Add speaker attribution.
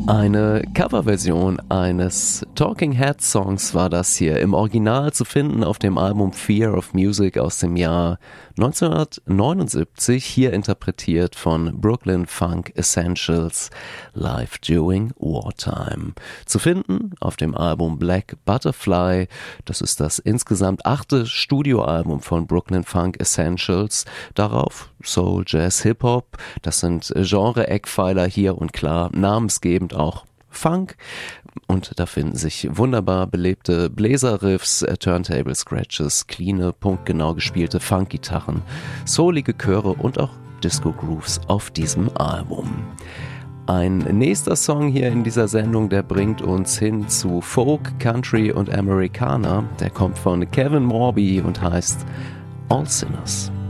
Speaker 1: Eine Coverversion eines Talking Heads Songs war das hier, im Original zu finden auf dem Album Fear of Music aus dem Jahr 1979, hier interpretiert von Brooklyn Funk Essentials, Live During Wartime. Zu finden auf dem Album Black Butterfly, das ist das insgesamt 8. Studioalbum von Brooklyn Funk Essentials, darauf Soul, Jazz, Hip-Hop, das sind Genre-Eckpfeiler hier und klar namensgebend auch Funk, und da finden sich wunderbar belebte Bläserriffs, Turntable-Scratches, cleane, punktgenau gespielte Funkgitarren, soulige Chöre und auch Disco-Grooves auf diesem Album. Ein nächster Song hier in dieser Sendung, der bringt uns hin zu Folk, Country und Americana. Der kommt von Kevin Morby und heißt All Sinners.